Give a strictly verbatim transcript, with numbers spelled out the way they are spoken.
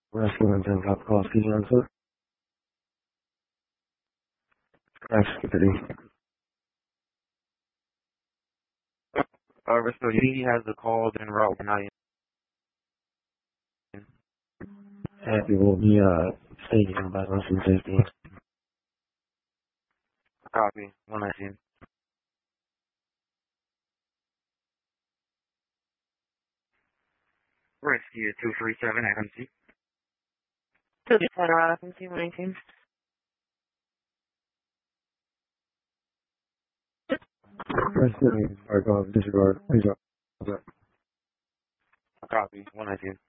Rescue and ten top call speaking on foot. Crash security. Uh, so he has a call en route nine. Happy will be uh stating by less than fifty. Copy. one nineteen. Rescue two three seven Agency. two three seven Agency, one nineteen. Rescue, disregard, disregard. Copy. one nineteen.